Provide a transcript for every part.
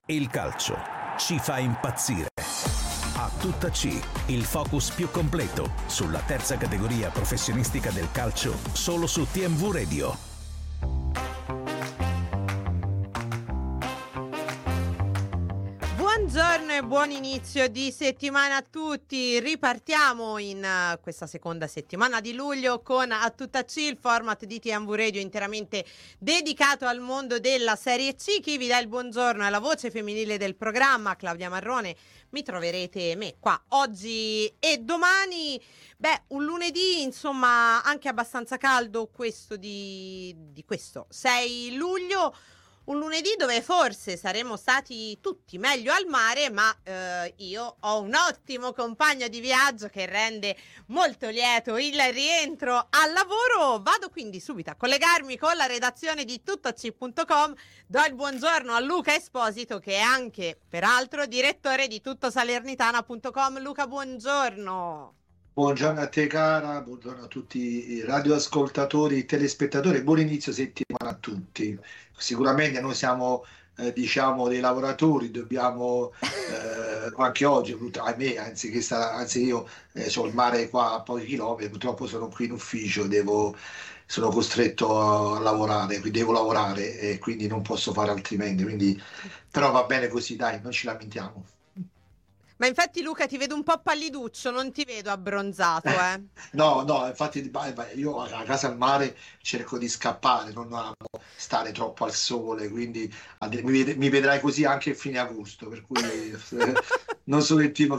Il calcio ci fa impazzire. A tutta C, il focus più completo sulla terza categoria professionistica del calcio, solo su TMV Radio. Buongiorno e buon inizio di settimana a tutti. Ripartiamo in questa seconda settimana di luglio con A Tutta C, il format di TMV Radio interamente dedicato al mondo della Serie C. Chi vi dà il buongiorno è la voce femminile del programma, Claudia Marrone. Mi troverete me qua oggi e domani. Un lunedì insomma anche abbastanza caldo questo di questo 6 luglio. Un lunedì dove forse saremmo stati tutti meglio al mare, ma io ho un ottimo compagno di viaggio che rende molto lieto il rientro al lavoro. Vado quindi subito a collegarmi con la redazione di tuttoc.com. Do il buongiorno a Luca Esposito, che è anche, peraltro, direttore di tuttosalernitana.com. Luca, buongiorno. Buongiorno a te cara, buongiorno a tutti i radioascoltatori, telespettatori, buon inizio settimana a tutti. Sicuramente noi siamo dei lavoratori, dobbiamo anche oggi, ahimè, anzi io sono il mare qua a pochi chilometri, purtroppo sono qui in ufficio, sono costretto a lavorare, quindi devo lavorare e quindi non posso fare altrimenti, però va bene così, dai, non ci lamentiamo. Ma infatti Luca ti vedo un po' palliduccio, non ti vedo abbronzato, No, infatti io a casa al mare cerco di scappare, non amo stare troppo al sole, quindi mi vedrai così anche a fine agosto, per cui non sono il tipo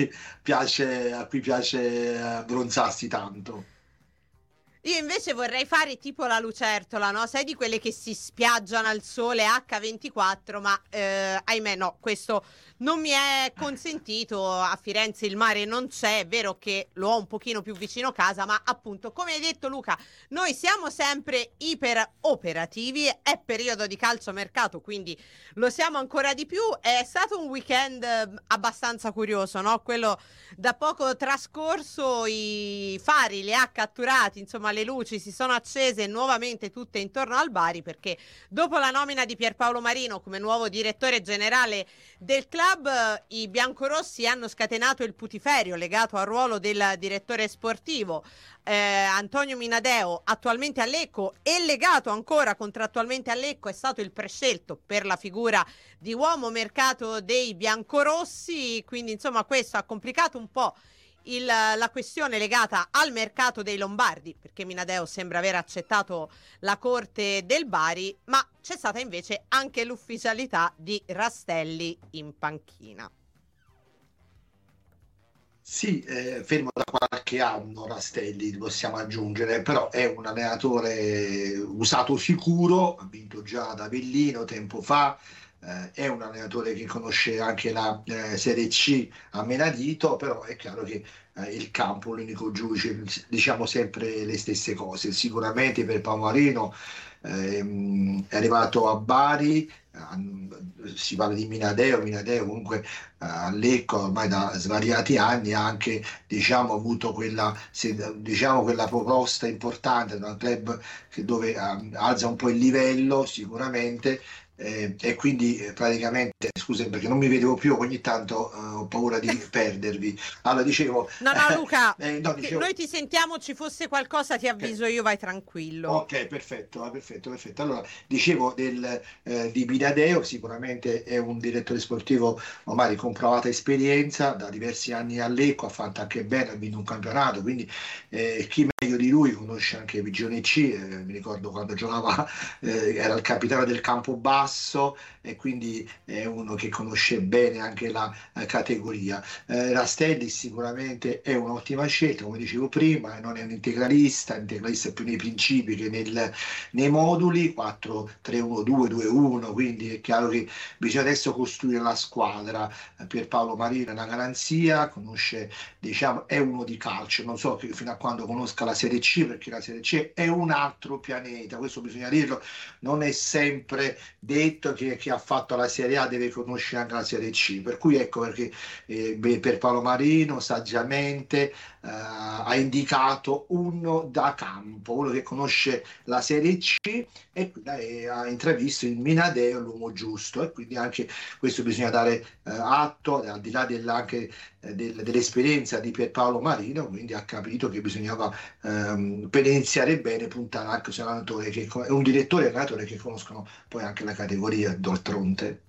a cui piace abbronzarsi tanto. Io invece vorrei fare tipo la lucertola, no? Sai, di quelle che si spiaggiano al sole H24, ma ahimè no, questo non mi è consentito. A Firenze il mare non c'è, è vero che lo ho un pochino più vicino casa, ma appunto, come hai detto Luca, noi siamo sempre iper operativi, è periodo di calciomercato, quindi lo siamo ancora di più. È stato un weekend abbastanza curioso, no? Quello da poco trascorso, i fari li ha catturati, insomma le luci si sono accese nuovamente tutte intorno al Bari, perché dopo la nomina di Pierpaolo Marino come nuovo direttore generale del club, i biancorossi hanno scatenato il putiferio legato al ruolo del direttore sportivo. Antonio Minadeo, attualmente a Lecco e legato ancora contrattualmente a Lecco, è stato il prescelto per la figura di uomo mercato dei biancorossi, quindi insomma questo ha complicato un po' la questione legata al mercato dei Lombardi, perché Minadeo sembra aver accettato la corte del Bari, ma c'è stata invece anche l'ufficialità di Rastelli in panchina. Sì, fermo da qualche anno Rastelli, possiamo aggiungere, però è un allenatore usato sicuro, ha vinto già ad Avellino tempo fa, è un allenatore che conosce anche la Serie C a menadito, però è chiaro che il campo, l'unico giudice, diciamo sempre le stesse cose. Sicuramente per Pamarino è arrivato a Bari, si parla di Minadeo comunque a Lecco ormai da svariati anni ha anche avuto quella proposta importante da un club dove alza un po' il livello sicuramente. E quindi praticamente, scusami perché non mi vedevo più, ogni tanto ho paura di perdervi. Allora dicevo... No Luca, dicevo, noi ti sentiamo, ci fosse qualcosa ti avviso io, vai tranquillo. Ok, perfetto. Allora, dicevo di Minadeo, sicuramente è un direttore sportivo ormai di comprovata esperienza, da diversi anni a Lecco, ha fatto anche bene, ha vinto un campionato, quindi chi meglio di lui conosce anche Vigione C, mi ricordo quando giocava, era il capitano del Campobasso e quindi è uno che conosce bene anche la categoria. Rastelli sicuramente è un'ottima scelta, come dicevo prima, non è un integralista più nei principi che nei moduli 4-3-1-2-2-1, quindi è chiaro che bisogna adesso costruire la squadra. Pierpaolo Marino è una garanzia, conosce, è uno di calcio, non so fino a quando conosca la Serie C, perché la Serie C è un altro pianeta, questo bisogna dirlo, non è sempre detto che chi ha fatto la Serie A deve conoscere anche la Serie C, per cui ecco perché per Paolo Marino saggiamente ha indicato uno da campo, uno che conosce la Serie C e ha intravisto in Minadeo l'uomo giusto, e quindi anche questo bisogna dare atto, al di là anche dell'esperienza di Pierpaolo Marino, quindi ha capito che bisognava per iniziare bene puntare anche su un allenatore un direttore e un allenatore che conoscono poi anche la categoria d'oltronte.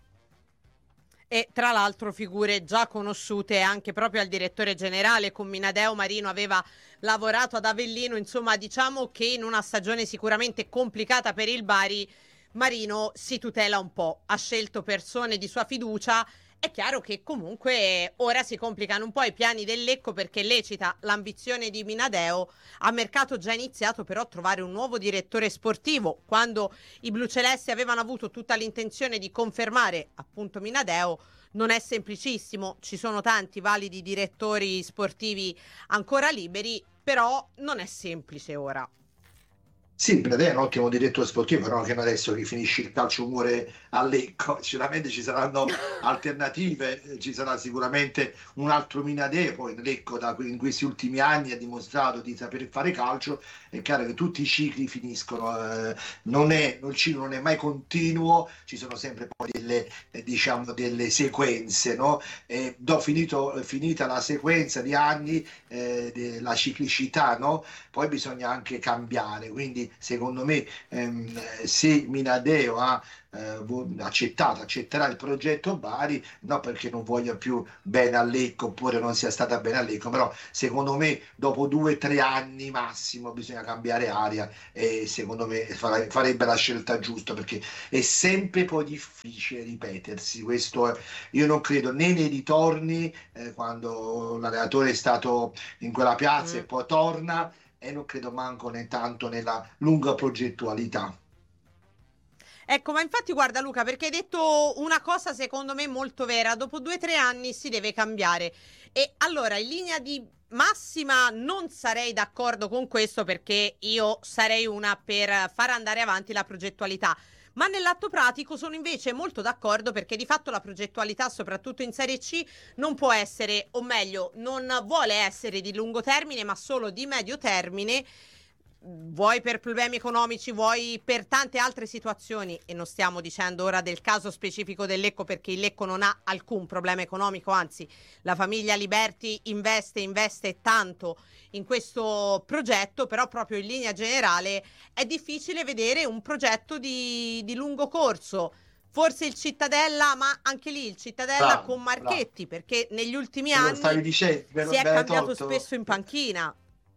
E tra l'altro figure già conosciute anche proprio al direttore generale. Con Minadeo Marino aveva lavorato ad Avellino, insomma diciamo che in una stagione sicuramente complicata per il Bari Marino si tutela un po', ha scelto persone di sua fiducia. È chiaro che comunque ora si complicano un po' i piani del Lecco, perché lecita l'ambizione di Minadeo, a mercato già iniziato però trovare un nuovo direttore sportivo. Quando i blucelesti avevano avuto tutta l'intenzione di confermare appunto Minadeo, non è semplicissimo, ci sono tanti validi direttori sportivi ancora liberi, però non è semplice ora. Sì, Bradè è un ottimo direttore sportivo, però che adesso che finisce il calcio muore a Lecco, sicuramente ci saranno alternative, ci sarà sicuramente un altro Minadeo, poi Lecco in questi ultimi anni ha dimostrato di saper fare calcio, è chiaro che tutti i cicli finiscono, il ciclo non è mai continuo, ci sono sempre poi diciamo delle sequenze, no? Finita la sequenza di anni, la ciclicità, no? Poi bisogna anche cambiare, quindi secondo me se Minadeo accetterà il progetto Bari, no perché non voglia più bene a Lecco oppure non sia stata bene a Lecco, però secondo me dopo 2 o 3 anni massimo bisogna cambiare aria, e secondo me farebbe la scelta giusta, perché è sempre poi difficile ripetersi. Questo io non credo né nei ritorni, quando l'allenatore è stato in quella piazza e poi torna, e non credo manco né tanto nella lunga progettualità. Ecco, ma infatti guarda Luca, perché hai detto una cosa secondo me molto vera: dopo 2 o 3 anni si deve cambiare. E allora in linea di massima non sarei d'accordo con questo, perché io sarei una per far andare avanti la progettualità. Ma nell'atto pratico sono invece molto d'accordo, perché di fatto la progettualità, soprattutto in Serie C, non può essere, o meglio, non vuole essere di lungo termine, ma solo di medio termine. Vuoi per problemi economici, vuoi per tante altre situazioni, e non stiamo dicendo ora del caso specifico del Lecco, perché il Lecco non ha alcun problema economico, anzi la famiglia Liberti investe tanto in questo progetto, però proprio in linea generale è difficile vedere un progetto di lungo corso. Forse il Cittadella, ma anche lì il Cittadella con Marchetti, perché negli ultimi anni si è cambiato spesso in panchina.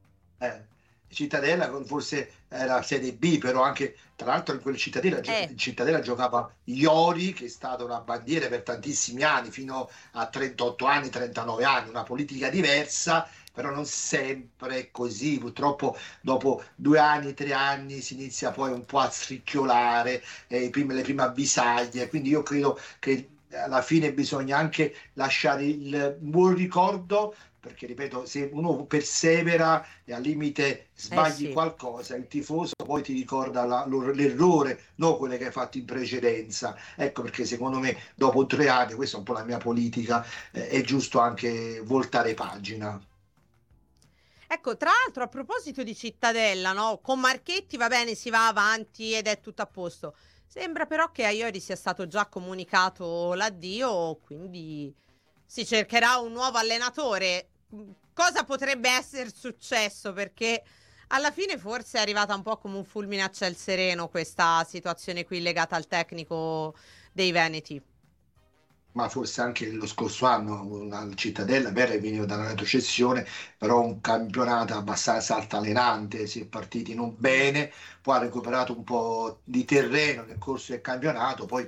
Cittadella forse era Serie B, però anche tra l'altro in quel Cittadella giocava Iori, che è stata una bandiera per tantissimi anni, fino a 38 anni, 39 anni, una politica diversa, però non sempre così. Purtroppo dopo 2 anni, 3 anni si inizia poi un po' a scricchiolare le prime avvisaglie, quindi io credo che alla fine bisogna anche lasciare il buon ricordo, perché ripeto, se uno persevera e al limite sbagli qualcosa, il tifoso poi ti ricorda l'errore, non quello che hai fatto in precedenza. Ecco perché secondo me dopo 3 anni, questa è un po' la mia politica, è giusto anche voltare pagina. Ecco, tra l'altro a proposito di Cittadella, no? Con Marchetti va bene, si va avanti ed è tutto a posto. Sembra però che a Iori sia stato già comunicato l'addio, quindi si cercherà un nuovo allenatore. Cosa potrebbe essere successo? Perché alla fine forse è arrivata un po' come un fulmine a ciel sereno questa situazione qui legata al tecnico dei Veneti. Ma forse anche lo scorso anno al Cittadella è venuto dalla retrocessione, però un campionato abbastanza altalenante, si è partiti non bene, poi ha recuperato un po' di terreno nel corso del campionato, poi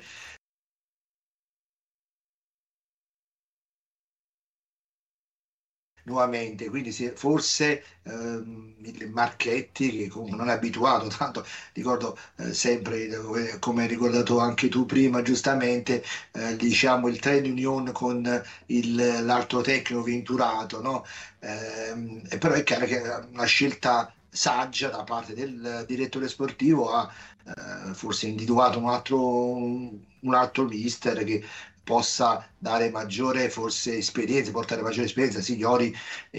nuovamente, quindi forse il Marchetti, che comunque non è abituato, tanto ricordo sempre, come hai ricordato anche tu prima giustamente, diciamo il trade union con l'altro tecnico Venturato, no? Però è chiaro che è una scelta saggia da parte del direttore sportivo, ha forse individuato un altro mister che possa dare maggiore forse esperienza, portare maggiore esperienza. Signori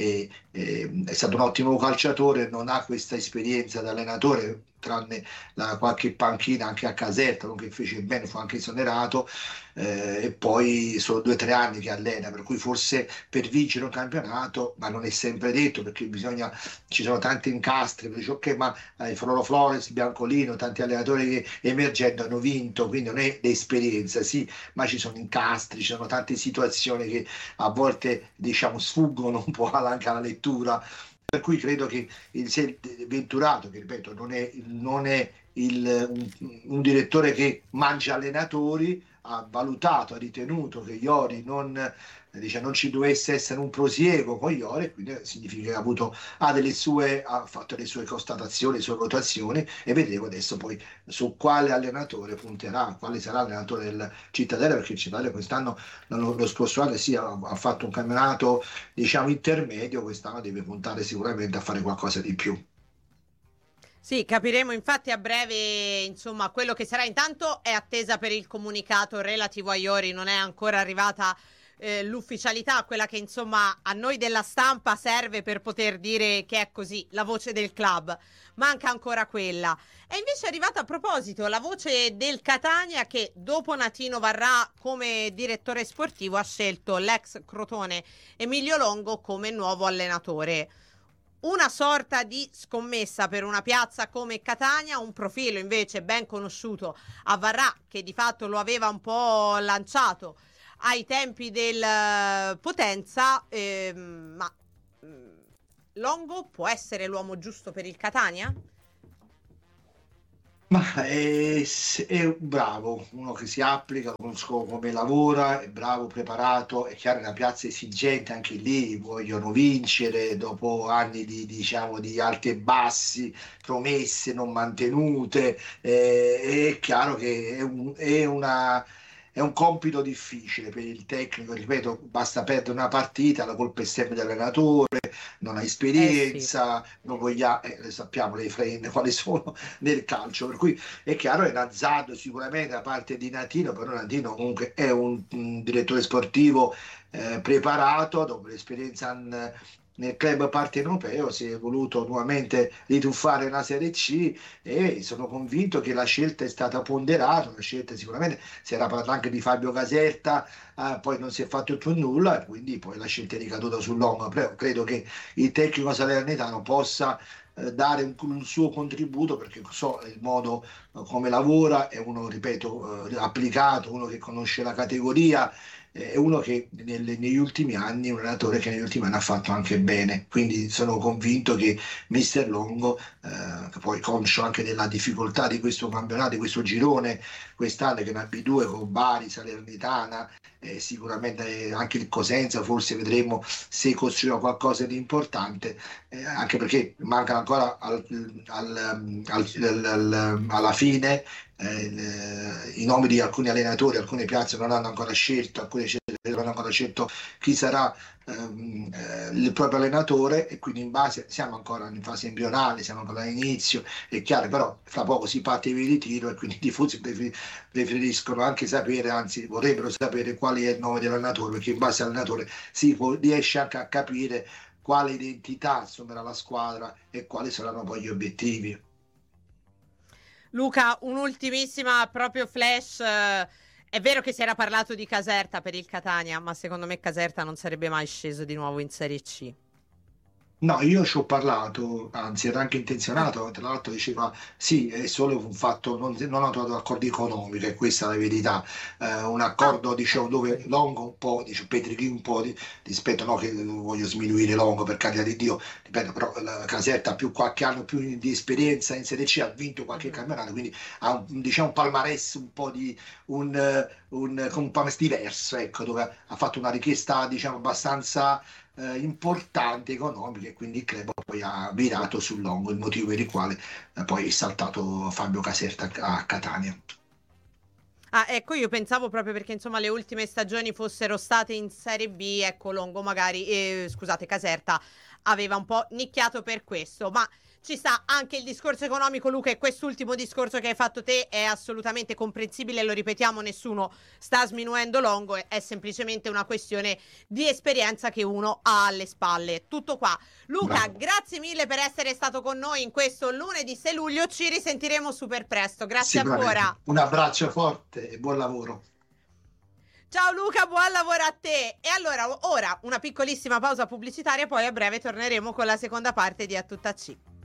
è stato un ottimo calciatore, non ha questa esperienza da allenatore, tranne qualche panchina anche a Caserta, non che fece bene, fu anche esonerato, e poi sono 2 o 3 anni che allena, per cui forse per vincere un campionato, ma non è sempre detto perché ci sono tanti incastri, dice, ok, ma Floro Flores, Biancolino, tanti allenatori che emergendo hanno vinto, quindi non è l'esperienza, sì, ma ci sono incastri, ci sono tante situazioni che a volte diciamo sfuggono un po' anche alla lettura, per cui credo che il Venturato, che ripeto non è un direttore che mangia allenatori, ha valutato, ha ritenuto che Iori non ci dovesse essere un prosieguo con Iori, quindi significa che ha fatto le sue constatazioni, le sue votazioni, e vedremo adesso poi su quale allenatore punterà, quale sarà l'allenatore del Cittadella, perché il Cittadella quest'anno, lo scorso anno sì, ha fatto un campionato diciamo intermedio, quest'anno deve puntare sicuramente a fare qualcosa di più. Sì, capiremo infatti a breve, insomma, quello che sarà. Intanto è attesa per il comunicato relativo a Iori, non è ancora arrivata l'ufficialità, quella che insomma a noi della stampa serve per poter dire che è così, la voce del club. Manca ancora quella. È invece arrivata, a proposito, la voce del Catania, che dopo Natino Varrà come direttore sportivo ha scelto l'ex Crotone Emilio Longo come nuovo allenatore. Una sorta di scommessa per una piazza come Catania, un profilo invece ben conosciuto a Varrà, che di fatto lo aveva un po' lanciato ai tempi del Potenza, ma Longo può essere l'uomo giusto per il Catania? Ma è bravo, uno che si applica, lo conosco come lavora, è bravo, preparato, è chiaro, è una piazza esigente, anche lì vogliono vincere dopo anni diciamo, di alti e bassi, promesse non mantenute, è chiaro che è un compito difficile per il tecnico, ripeto, basta perdere una partita, la colpa è sempre dell'allenatore, non ha Sì. esperienza, non voglia, le sappiamo le frenne quali sono nel calcio, per cui è chiaro è un azzardo sicuramente da parte di Natino, però Natino comunque è un direttore sportivo preparato dopo l'esperienza nel club partenopeo, si è voluto nuovamente rituffare una Serie C, e sono convinto che la scelta è stata ponderata, una scelta sicuramente, si era parlato anche di Fabio Caserta, poi non si è fatto più nulla, e quindi poi la scelta è ricaduta sul Longo. Però credo che il tecnico salernitano possa dare un suo contributo, perché so il modo come lavora, è uno, ripeto, applicato, uno che conosce la categoria, è uno che negli ultimi anni, un allenatore che negli ultimi anni ha fatto anche bene, quindi sono convinto che Mister Longo, che poi conscio anche della difficoltà di questo campionato, di questo girone quest'anno, che è una B2 con Bari, Salernitana, sicuramente anche il Cosenza, forse vedremo se costruirà qualcosa di importante, anche perché mancano ancora alla fine i nomi di alcuni allenatori, alcune piazze non hanno ancora scelto, alcune non hanno ancora scelto chi sarà il proprio allenatore, e quindi in base siamo ancora in fase embrionale, siamo ancora all'inizio, è chiaro, però fra poco si parte via di tiro, e quindi i tifosi preferiscono anche sapere, anzi vorrebbero sapere qual è il nome dell'allenatore, perché in base all'allenatore riesce anche a capire quale identità assumerà la squadra e quali saranno poi gli obiettivi. Luca, un'ultimissima proprio flash. È vero che si era parlato di Caserta per il Catania, ma secondo me Caserta non sarebbe mai sceso di nuovo in Serie C. No, io ci ho parlato, anzi era anche Ah, intenzionato, tra l'altro diceva sì, è solo un fatto, non ho trovato accordi economici, e questa è la verità. Un ah, accordo, dicevo, dove ok. Longo un po', dice Petrichi un po' rispetto, no, che non voglio sminuire Longo, per carità di Dio, ripeto, però la Caserta ha più qualche anno più di esperienza in Serie C, ha vinto qualche Mhm. campionato, quindi ha diciamo, un palmarès un po' con un palmarès diverso, ecco, dove ha fatto una richiesta, diciamo, abbastanza importanti economiche, quindi il club poi ha virato sul Longo, il motivo per il quale poi è saltato Fabio Caserta a Catania. Ah, ecco, io pensavo proprio perché insomma le ultime stagioni fossero state in Serie B, ecco Longo magari, scusate, Caserta aveva un po' nicchiato per questo, ma ci sta anche il discorso economico, Luca, e quest'ultimo discorso che hai fatto te è assolutamente comprensibile, lo ripetiamo, nessuno sta sminuendo Longo, è semplicemente una questione di esperienza che uno ha alle spalle. Tutto qua. Luca, grazie mille per essere stato con noi in questo lunedì 6 luglio, ci risentiremo super presto, grazie ancora. Un abbraccio forte e buon lavoro. Ciao Luca, buon lavoro a te. E allora, ora una piccolissima pausa pubblicitaria, poi a breve torneremo con la seconda parte di A Tutta C.